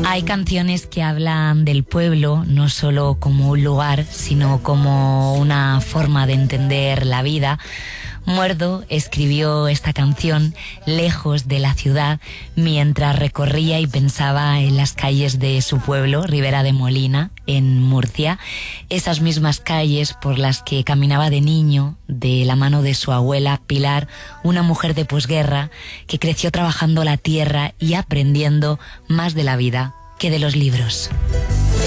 Hay canciones que hablan del pueblo no solo como un lugar, sino como una forma de entender la vida. Muerdo escribió esta canción lejos de la ciudad mientras recorría y pensaba en las calles de su pueblo, Ribera de Molina, en Murcia. Esas mismas calles por las que caminaba de niño, de la mano de su abuela Pilar, una mujer de posguerra que creció trabajando la tierra y aprendiendo más de la vida que de los libros.